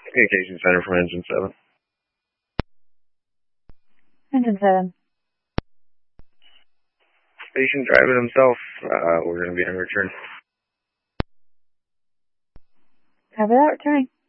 Communication Center from Engine 7. Engine 7. Patient driving himself. We're going to be on return. Copy that, returning.